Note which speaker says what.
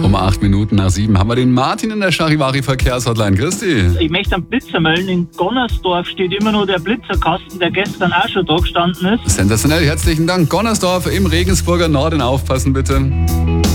Speaker 1: Um 7:08 haben wir den Martin in der Charivari-Verkehrshotline. Christi.
Speaker 2: Ich möchte einen Blitzer melden. In Gonnersdorf steht immer noch der Blitzerkasten, der gestern auch schon da gestanden ist.
Speaker 1: Sensationell, herzlichen Dank. Gonnersdorf im Regensburger Norden, aufpassen bitte.